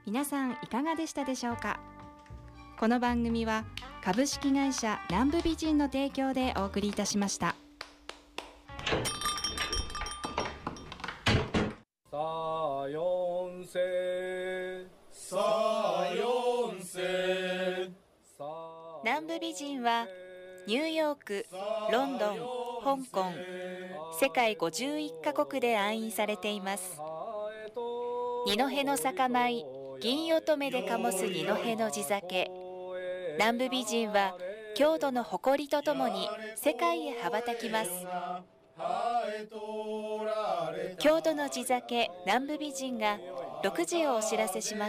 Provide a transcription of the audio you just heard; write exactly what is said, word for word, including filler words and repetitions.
皆さんいかがでしたでしょうか。この番組は株式会社南部美人の提供でお送りいたしました。 さあ四世さあ四世。 南部美人はニューヨーク、ロンドン、香港、世界ごじゅういっカ国で愛飲されています。二戸の酒米、銀乙女で醸す二戸の地酒。南部美人は郷土の誇りとともに世界へ羽ばたきます。郷土の地酒南部美人がろくじをお知らせします。